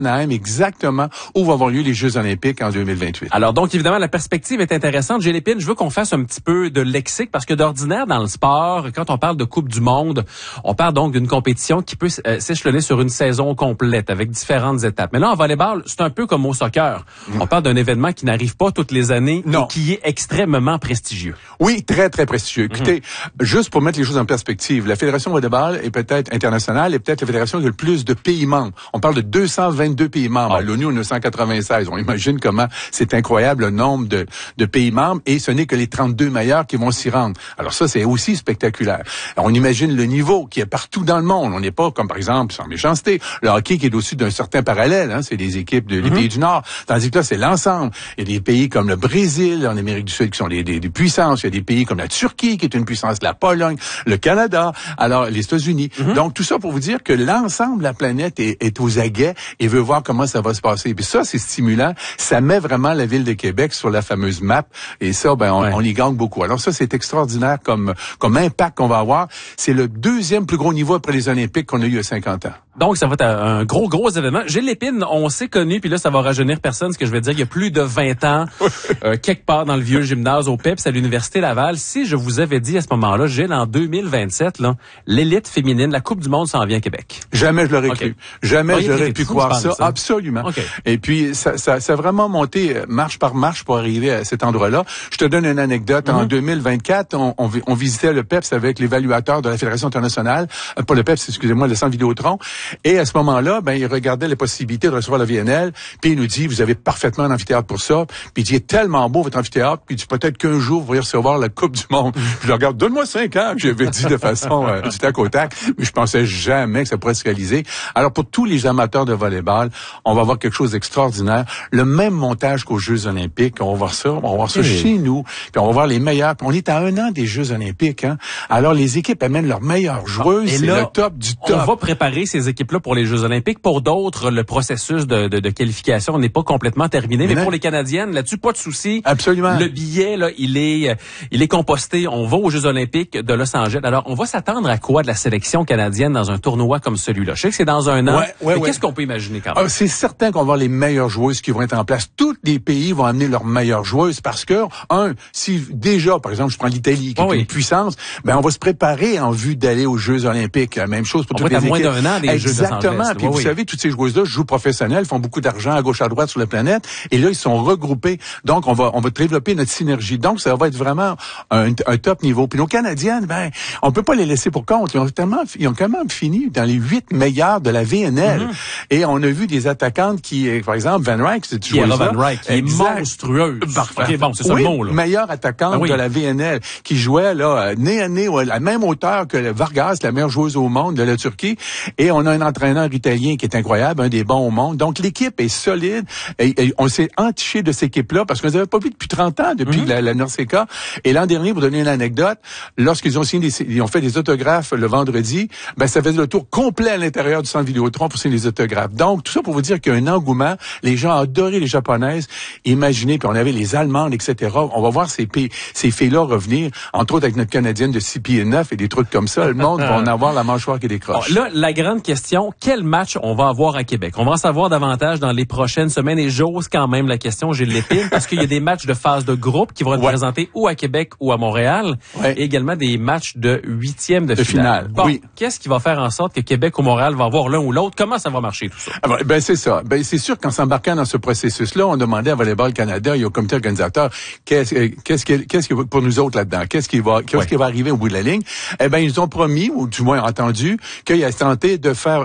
exactement où vont avoir lieu les Jeux olympiques en 2028. Alors donc, évidemment, la perspective est intéressante. Gilles Lépine, je veux qu'on fasse un petit peu de lexique parce que d'ordinaire, dans le sport, quand on parle de Coupe du monde, on parle donc d'une compétition qui peut s'échelonner sur une saison complète avec différentes étapes. Mais là, en volleyball, c'est un peu comme au soccer. On parle d'un événement qui n'arrive pas toutes les années et qui est extrêmement prestigieux. Oui, très, très prestigieux. Écoutez, juste pour mettre les choses en perspective, la Fédération de volleyball est peut-être internationale et peut-être la fédération qui a le plus de pays membres. On parle de 222 pays membres. À l'ONU, on a 196. On imagine comment c'est incroyable le nombre de pays membres et ce n'est que les 32 meilleurs qui vont s'y rendre. Alors ça, c'est aussi spectaculaire. Alors, on imagine le niveau qui est partout dans le monde. On n'est pas comme, par exemple, sans méchanceté, le hockey qui est au-dessus d'un certain parallèle. C'est des équipes des pays du Nord. Tandis que là, c'est l'ensemble. Il y a des pays comme le Brésil, en Amérique du Sud, qui sont des puissances. Il y a des pays comme la Turquie, qui est une puissance, la Pologne, le Canada, alors les États-Unis. Donc, tout ça pour vous dire que l'ensemble de la planète est aux aguets et veut voir comment ça va se passer. Puis ça, c'est stimulant. Ça met vraiment la ville de Québec sur la fameuse map. Et ça, on y gagne beaucoup. Alors ça, c'est extraordinaire comme impact qu'on va avoir. C'est le deuxième plus gros niveau après les Olympiques qu'on a eu il y a 50 ans. Donc, ça va être un gros événement. Gilles Lépine, on s'est connu, puis là, ça va rajeunir personne, ce que je vais dire, il y a plus de 20 ans, quelque part dans le vieux gymnase au PEPS à l'Université Laval. Si je vous avais dit à ce moment-là, Gilles, en 2027, là, l'élite féminine, la Coupe du monde s'en vient à Québec. Jamais je l'aurais cru. Jamais j'aurais pu croire ça. Absolument. Et puis, ça a vraiment monté marche par marche pour arriver à cet endroit-là. Je te donne une anecdote. En 2024, on visitait le PEPS avec l'évaluateur de la Fédération internationale, pas le PEPS, excusez-moi, le Centre Vidéotron. Et à ce moment-là, il regardait les possibilités de recevoir la VNL, puis il nous dit, vous avez parfaitement un amphithéâtre pour ça. Puis il dit, il est tellement beau votre amphithéâtre, puis il dit, peut-être qu'un jour, vous allez recevoir la Coupe du monde. Je le regarde, donne-moi 5 ans. J'avais dit de façon du tac au tac, mais je pensais jamais que ça pourrait se réaliser. Alors pour tous les amateurs de volleyball, on va voir quelque chose d'extraordinaire. Le même montage qu'aux Jeux olympiques, on va voir ça chez nous, puis on va voir les meilleurs. Puis on est à 1 an des Jeux olympiques. Alors les équipes amènent leurs meilleures joueuses, c'est le top du top. On va préparer ces équipes-là pour les Jeux olympiques. Pour d'autres, le processus de qualification n'est pas complètement terminé. Mais pour les Canadiennes, là-dessus, pas de souci. Absolument. Le billet, là, il est composté. On va aux Jeux olympiques de Los Angeles. Alors, on va s'attendre à quoi de la sélection canadienne dans un tournoi comme celui-là? Je sais que c'est dans 1 an. Mais qu'est-ce qu'on peut imaginer quand même? C'est certain qu'on va avoir les meilleures joueuses qui vont être en place. Tous les pays vont amener leurs meilleures joueuses parce que, si déjà, par exemple, je prends l'Italie, qui est une puissance, on va se préparer en vue d'aller aux Jeux olympiques. La même chose pour toutes les équipes. On va être à moins d'1 an des Jeux de Los Angeles. Exactement. Puis vous savez, toutes ces joueuses-là jouent professionnels, font beaucoup d'argent à gauche à droite sur la planète, et là ils sont regroupés. Donc on va développer notre synergie. Donc ça va être vraiment un top niveau. Puis nos Canadiennes, on peut pas les laisser pour compte. Ils ont quand même fini dans les 8 meilleurs de la VNL. Et on a vu des attaquantes qui, par exemple, Van Ryk, c'est toujours ça. Van Ryk, qui est monstrueuse. Parfait. C'est ça le mot, là. Meilleure attaquante de la VNL, qui jouait là nez à nez à la même hauteur que Vargas, la meilleure joueuse au monde de la Turquie. Et on a un entraîneur italien qui est incroyable, un des bons au monde. Donc, l'équipe est solide. Et on s'est entiché de cette équipe-là parce qu'on ne les avait pas vus depuis 30 ans, depuis la Norseca. Et l'an dernier, pour donner une anecdote, lorsqu'ils ont signé ils ont fait des autographes le vendredi, ça faisait le tour complet à l'intérieur du centre Vidéotron pour signer des autographes. Donc, tout ça pour vous dire qu'il y a un engouement. Les gens adoraient les Japonaises. Imaginez, puis on avait les Allemandes, etc. On va voir ces filles-là revenir, entre autres avec notre Canadienne de 6 pieds 9 et des trucs comme ça. Le monde va en avoir la mâchoire qui décroche. Là, la grande question, quel match on va avoir à Québec? On va en savoir davantage dans les prochaines semaines et j'ose quand même la question, Gilles Lépine, parce qu'il y a des matchs de phase de groupe qui vont être présentés ou à Québec ou à Montréal, et également des matchs de 8e de finale. Bon, qu'est-ce qui va faire en sorte que Québec ou Montréal va avoir l'un ou l'autre? Comment ça va marcher tout ça? C'est ça. C'est sûr qu'en s'embarquant dans ce processus-là, on demandait à Volleyball Canada et au comité organisateur qu'est-ce qui pour nous autres là-dedans? Qu'est-ce qui va arriver au bout de la ligne? Ils ont promis, ou du moins entendu, qu'il a tenté de faire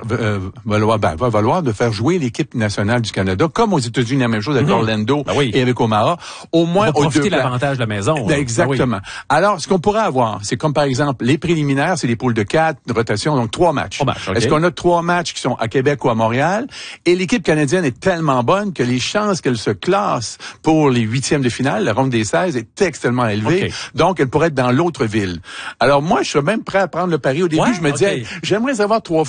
de faire jouer l'équipe nationale du Canada, comme aux États-Unis, la même chose avec Orlando et avec Omaha, au moins aux 2 profiter l'avantage de la maison. Exactement. Alors, ce qu'on pourrait avoir, c'est comme par exemple, les préliminaires, c'est des poules de 4, de rotation, donc 3 matchs. Est-ce qu'on a 3 matchs qui sont à Québec ou à Montréal? Et l'équipe canadienne est tellement bonne que les chances qu'elle se classe pour les 8e de finale, la ronde des 16, est extrêmement élevée. Donc, elle pourrait être dans l'autre ville. Alors, moi, je suis même prêt à prendre le pari. Au début, je me disais, j'aimerais savoir 3 fois, mais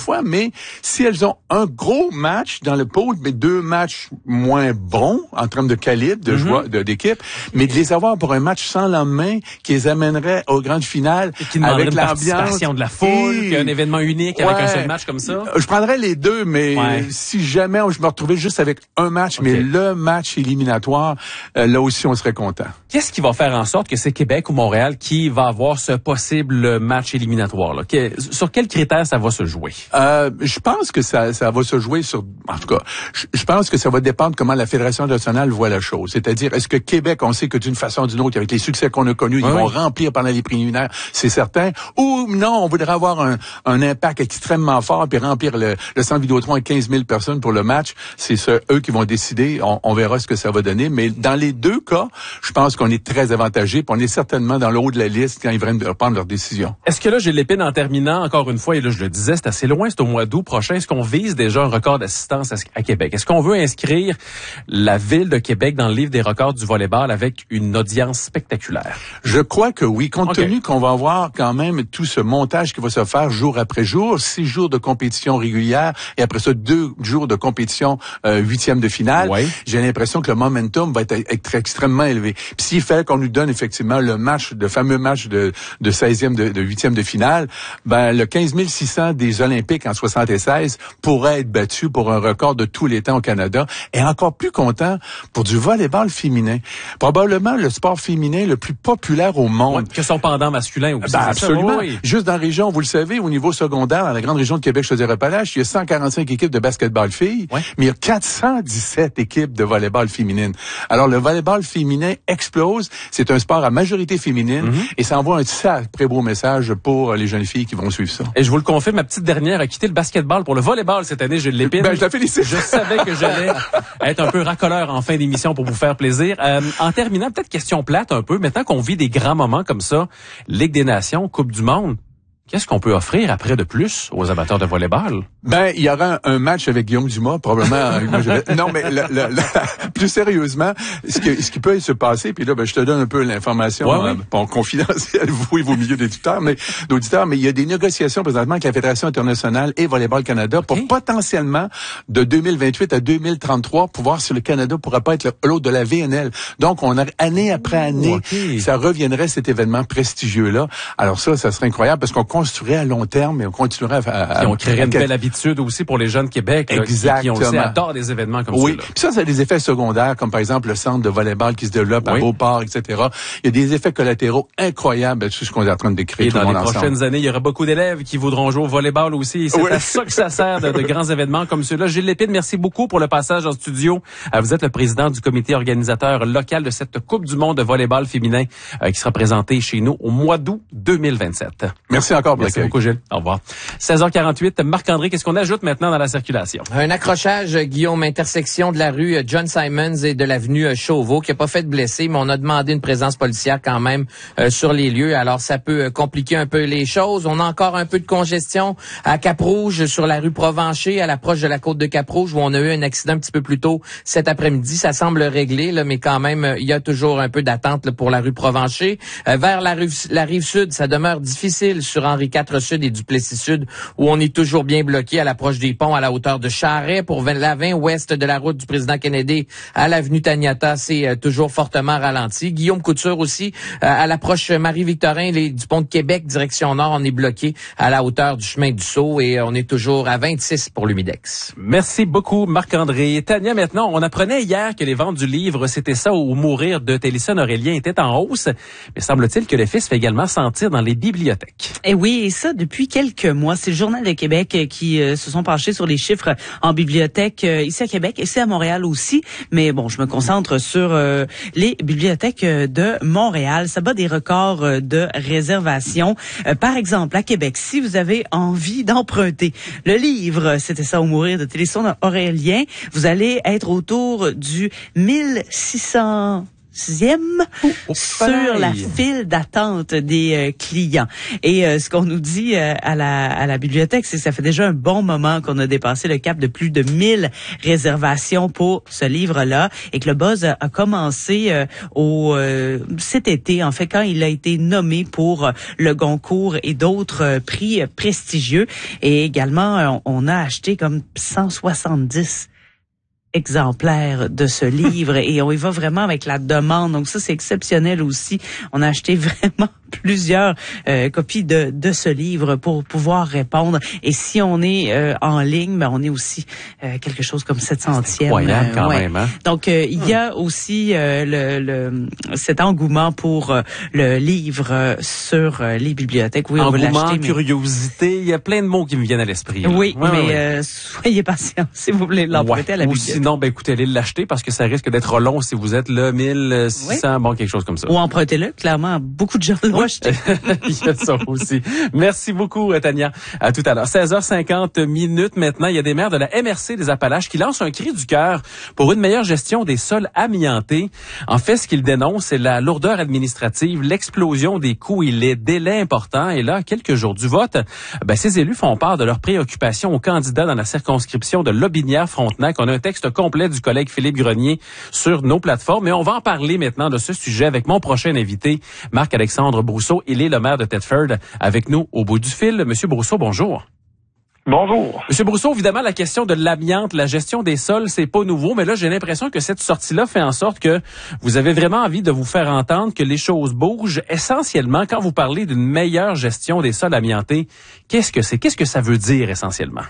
bien si elles ont un gros match dans le pôle, mais 2 matchs moins bons en termes de calibre, de joueurs, d'équipe, mais de les avoir pour un match sans lendemain qui les amènerait aux grandes finales avec l'ambiance de la foule, un événement unique avec un seul match comme ça. Je prendrais les deux, mais si jamais je me retrouvais juste avec un match, mais le match éliminatoire, là aussi on serait content. Qu'est-ce qui va faire en sorte que c'est Québec ou Montréal qui va avoir ce possible match éliminatoire là? Sur quels critères ça va se jouer? Je pense que ça va se jouer sur... En tout cas, je pense que ça va dépendre comment la Fédération nationale voit la chose. C'est-à-dire, est-ce que Québec, on sait que d'une façon ou d'une autre, avec les succès qu'on a connus, ils vont remplir pendant les préliminaires, c'est certain. Ou non, on voudrait avoir un impact extrêmement fort puis remplir le centre Vidéotron avec 15 000 personnes pour le match. C'est eux qui vont décider. On verra ce que ça va donner. Mais dans les deux cas, je pense qu'on est très avantagé. Puis on est certainement dans le haut de la liste quand ils viennent de prendre leur décision. Est-ce que là, j'ai l'épine en terminant, encore une fois, et là, je le disais, c'est assez loin, c'est au mois d'août prochain. Est-ce qu'on vise déjà un record d'assistance à Québec? Est-ce qu'on veut inscrire la ville de Québec dans le livre des records du volleyball avec une audience spectaculaire? Je crois que oui, compte tenu qu'on va avoir quand même tout ce montage qui va se faire jour après jour, 6 jours de compétition régulière et après ça 2 jours de compétition 8e de finale. J'ai l'impression que le momentum va être extrêmement élevé. Puis s'il fallait qu'on nous donne effectivement le fameux match de 16e de 8e de finale, ben le 15 600 des Olympiques en 76 pourrait être battu pour un record de tous les temps au Canada. Et encore plus content pour du volleyball féminin. Probablement le sport féminin le plus populaire au monde. Que son pendant masculin aussi. Absolument. Juste dans la région, vous le savez, au niveau secondaire, dans la grande région de Québec-Chaudière-Appalaches, il y a 145 équipes de basketball filles, mais il y a 417 équipes de volleyball féminine. Alors, le volleyball féminin explose. C'est un sport à majorité féminine et ça envoie un très beau message pour les jeunes filles qui vont suivre ça. Et je vous le confirme, ma petite dernière a quitté le basketball pour le volleyball cette année. J'ai de l'épine. Je la félicite. Je savais que j'allais être un peu racoleur en fin d'émission pour vous faire plaisir. En terminant, peut-être question plate un peu, maintenant qu'on vit des grands moments comme ça, Ligue des Nations, Coupe du Monde, qu'est-ce qu'on peut offrir après de plus aux amateurs de volleyball? Il y aura un match avec Guillaume Dumas, probablement. Non, mais plus sérieusement, ce qui peut se passer, puis là, je te donne un peu l'information confidentielle, vous et vos milieux d'auditeurs, mais il y a des négociations présentement avec la Fédération internationale et Volleyball Canada pour potentiellement, de 2028 à 2033, pour voir si le Canada pourra pas être l'hôte de la VNL. Donc, on a année après année, ça reviendrait cet événement prestigieux-là. Alors ça serait incroyable parce qu'on construirait à long terme et on continuerait à on créerait une belle habitude aussi pour les jeunes de Québec qui on le sait, adorent des événements comme ceux-là. Puis ça a des effets secondaires, comme par exemple le centre de volleyball qui se développe à Beauport, etc. Il y a des effets collatéraux incroyables sur ce qu'on est en train de décrire. Et dans les prochaines années, il y aura beaucoup d'élèves qui voudront jouer au volleyball aussi. C'est à ça que ça sert de grands événements comme ceux-là. Gilles Lépine, merci beaucoup pour le passage en studio. Vous êtes le président du comité organisateur local de cette Coupe du monde de volleyball féminin qui sera présentée chez nous au mois d'août 2027. Merci encore pour l'accueil. Merci beaucoup, Gilles. Au revoir. 16h48, Marc-André, qu'est-ce qu'on ajoute maintenant dans la circulation? Un accrochage, Guillaume, intersection de la rue John Simons et de l'avenue Chauveau, qui n'a pas fait de blessés, mais on a demandé une présence policière quand même sur les lieux. Alors, ça peut compliquer un peu les choses. On a encore un peu de congestion à Cap-Rouge, sur la rue Provencher, à l'approche de la côte de Cap-Rouge, où on a eu un accident un petit peu plus tôt cet après-midi. Ça semble réglé, là, mais quand même, il y a toujours un peu d'attente là, pour la rue Provencher. Vers la rive sud, ça demeure difficile sur Henri IV Sud et Duplessis Sud, où on est toujours bien bloqué à l'approche des ponts à la hauteur de Charest. Pour la 20 ouest de la route du président Kennedy à l'avenue Taniata, c'est toujours fortement ralenti. Guillaume Couture aussi, à l'approche Marie-Victorin du pont de Québec, direction nord, on est bloqué à la hauteur du chemin du Sceau et on est toujours à 26 pour l'Humidex. Merci beaucoup, Marc-André. Tania, maintenant, on apprenait hier que les ventes du livre C'était ça ou mourir de Télésphone Aurélien étaient en hausse, mais semble-t-il que l'effet se fait également sentir dans les bibliothèques. Et oui, et ça depuis quelques mois. C'est le Journal de Québec qui se sont penchés sur les chiffres en bibliothèque ici à Québec et c'est à Montréal aussi. Mais bon, je me concentre sur les bibliothèques de Montréal. Ça bat des records de réservation. Par exemple, à Québec, si vous avez envie d'emprunter le livre C'était ça ou mourir de Télésphone Aurélien, vous allez être autour du 1600 6e sur la file d'attente des clients. Et ce qu'on nous dit à la bibliothèque, c'est que ça fait déjà un bon moment qu'on a dépassé le cap de plus de 1000 réservations pour ce livre-là et que le buzz a commencé cet été, en fait, quand il a été nommé pour le Goncourt et d'autres prix prestigieux. Et également, on a acheté comme 170 exemplaires de ce livre et on y va vraiment avec la demande. Donc ça, c'est exceptionnel aussi. On a acheté vraiment plusieurs copies de ce livre pour pouvoir répondre. Et si on est en ligne, ben on est aussi quelque chose comme 700e. C'est incroyable quand même. Hein? Donc il y a aussi cet engouement pour le livre sur les bibliothèques. Oui, engouement, on va l'acheter, curiosité, il y a plein de mots qui me viennent à l'esprit. Oui, mais soyez patient si vous voulez l'emprunter à la bibliothèque. Sinon, ben écoutez, allez l'acheter parce que ça risque d'être long si vous êtes là, 1600, bon, quelque chose comme ça. Ou empruntez-le, clairement, beaucoup de gens l'ont acheté. Il y a ça aussi. Merci beaucoup, Tania. À tout à l'heure. 16h50 maintenant. Il y a des maires de la MRC des Appalaches qui lancent un cri du cœur pour une meilleure gestion des sols amiantés. En fait, ce qu'ils dénoncent, c'est la lourdeur administrative, l'explosion des coûts et les délais importants. Et là, à quelques jours du vote, ben, ces élus font part de leurs préoccupations aux candidats dans la circonscription de Lotbinière-Frontenac. On a un texte complet du collègue Philippe Grenier sur nos plateformes. Mais on va en parler maintenant de ce sujet avec mon prochain invité, Marc-Alexandre Brousseau. Il est le maire de Thetford avec nous au bout du fil. Monsieur Brousseau, bonjour. Bonjour. Monsieur Brousseau, évidemment, la question de l'amiante, la gestion des sols, c'est pas nouveau, mais là, j'ai l'impression que cette sortie-là fait en sorte que vous avez vraiment envie de vous faire entendre que les choses bougent. Essentiellement, quand vous parlez d'une meilleure gestion des sols amiantés, qu'est-ce que c'est? Qu'est-ce que ça veut dire essentiellement?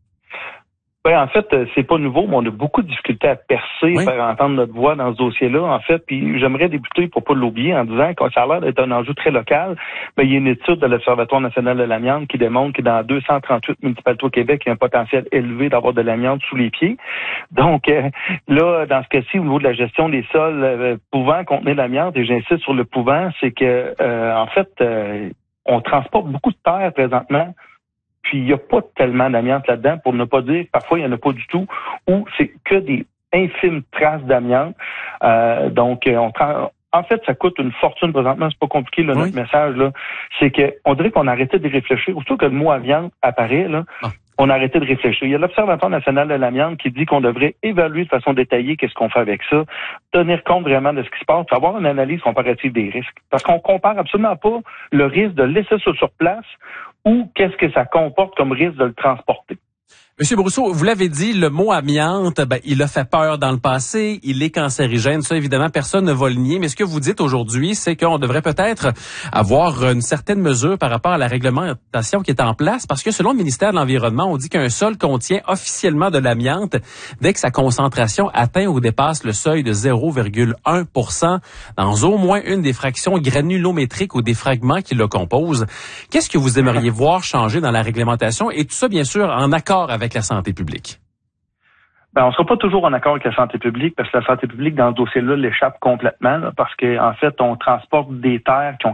Ben, en fait, c'est pas nouveau, mais on a beaucoup de difficultés à percer, faire entendre notre voix dans ce dossier-là, en fait. Puis j'aimerais débuter, pour pas l'oublier, en disant que ça a l'air d'être un enjeu très local. Ben, il y a une étude de l'Observatoire national de l'amiante qui démontre que dans 238 municipalités au Québec, il y a un potentiel élevé d'avoir de l'amiante sous les pieds. Donc là, dans ce cas-ci, au niveau de la gestion des sols pouvant contenir de l'amiante, et j'insiste sur le pouvant, c'est que en fait, on transporte beaucoup de terre présentement. Puis il n'y a pas tellement d'amiante là-dedans, pour ne pas dire, parfois il n'y en a pas du tout, ou c'est que des infimes traces d'amiante. Donc, en fait, ça coûte une fortune présentement, c'est pas compliqué, là, notre message, là. C'est que on dirait qu'on a arrêté de réfléchir. Surtout que le mot amiante apparaît, là. On a arrêté de réfléchir. Il y a l'Observatoire national de l'amiante qui dit qu'on devrait évaluer de façon détaillée qu'est-ce qu'on fait avec ça, tenir compte vraiment de ce qui se passe, avoir une analyse comparative des risques. Parce qu'on compare absolument pas le risque de laisser ça sur place ou qu'est-ce que ça comporte comme risque de le transporter. Monsieur Brousseau, vous l'avez dit, le mot amiante, ben, il a fait peur dans le passé, il est cancérigène, ça évidemment personne ne va le nier, mais ce que vous dites aujourd'hui, c'est qu'on devrait peut-être avoir une certaine mesure par rapport à la réglementation qui est en place, parce que selon le ministère de l'Environnement, on dit qu'un sol contient officiellement de l'amiante dès que sa concentration atteint ou dépasse le seuil de 0,1% dans au moins une des fractions granulométriques ou des fragments qui le composent. Qu'est-ce que vous aimeriez voir changer dans la réglementation, et tout ça bien sûr en accord avec la santé publique? Ben, on sera pas toujours en accord avec la santé publique parce que la santé publique, dans ce dossier-là, l'échappe complètement, là, parce que en fait, on transporte des terres qui ont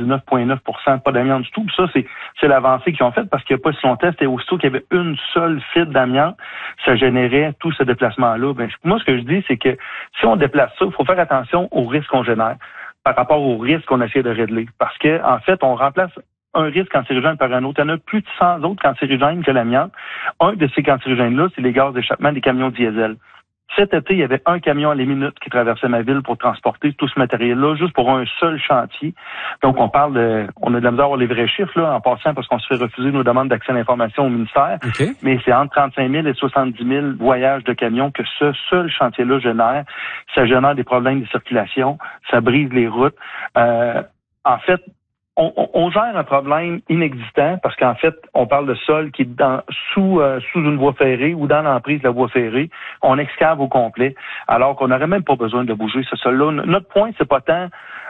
99,9% pas d'amiante du tout. Puis ça, c'est l'avancée qu'ils ont faite parce qu'il n'y a pas si longtemps, c'était aussitôt qu'il y avait une seule fibre d'amiante, ça générait tout ce déplacement-là. Ben, moi, ce que je dis, c'est que si on déplace ça, il faut faire attention aux risques qu'on génère par rapport aux risques qu'on essaie de régler. Parce que, en fait, on remplace un risque cancérigène par un autre. Il y en a plus de 100 autres cancérigènes que l'amiante. Un de ces cancérigènes-là, c'est les gaz d'échappement des camions diesel. Cet été, il y avait un camion à la minute qui traversait ma ville pour transporter tout ce matériel-là, juste pour un seul chantier. Donc, on a de la misère à avoir les vrais chiffres, là, en passant, parce qu'on se fait refuser nos demandes d'accès à l'information au ministère. Okay. Mais c'est entre 35 000 et 70 000 voyages de camions que ce seul chantier-là génère. Ça génère des problèmes de circulation, ça brise les routes. En fait, on gère un problème inexistant parce qu'en fait, on parle de sol qui est sous une voie ferrée ou dans l'emprise de la voie ferrée. On excave au complet, alors qu'on n'aurait même pas besoin de bouger ce sol-là. Notre point, c'est pas tant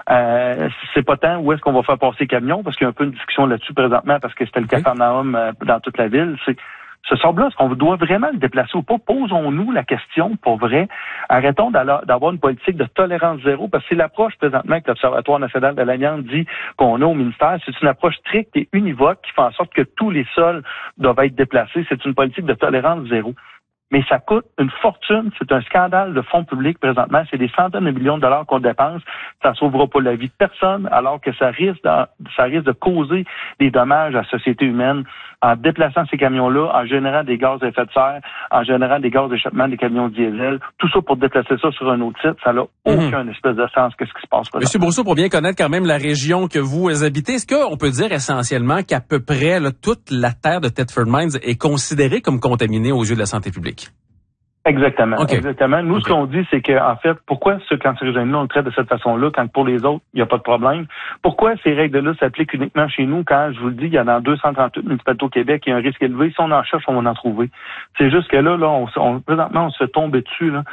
où est-ce qu'on va faire passer les camions, parce qu'il y a un peu une discussion là-dessus présentement, parce que c'était le Capharnaüm dans toute la ville. Ce sable-là, est-ce qu'on doit vraiment le déplacer ou pas? Posons-nous la question pour vrai. Arrêtons d'avoir une politique de tolérance zéro, parce que c'est l'approche présentement que l'Observatoire national de l'amiante dit qu'on a au ministère. C'est une approche stricte et univoque qui fait en sorte que tous les sols doivent être déplacés. C'est une politique de tolérance zéro. mais ça coûte une fortune. C'est un scandale de fonds publics présentement. C'est des centaines de millions de dollars qu'on dépense. Ça ne sauvera pas la vie de personne, alors que ça risque de causer des dommages à la société humaine en déplaçant ces camions-là, en générant des gaz à effet de serre, en générant des gaz d'échappement des camions diesel. Tout ça pour déplacer ça sur un autre site, ça n'a aucun espèce de sens. Qu'est-ce qui se passe? Monsieur Brousseau, pour bien connaître quand même la région que vous habitez, est-ce qu'on peut dire essentiellement qu'à peu près là, toute la terre de Thetford Mines est considérée comme contaminée aux yeux de la santé publique? Exactement. Okay. Exactement. Nous, ce qu'on dit, c'est que, en fait, pourquoi ce cancérigène-là, on le traite de cette façon-là, quand pour les autres, il n'y a pas de problème? Pourquoi ces règles-là s'appliquent uniquement chez nous, quand, je vous le dis, il y en a dans 238 municipalités au Québec, il y a un risque élevé. Si on en cherche, on va en trouver. C'est juste que là, présentement, on se fait tomber dessus, là.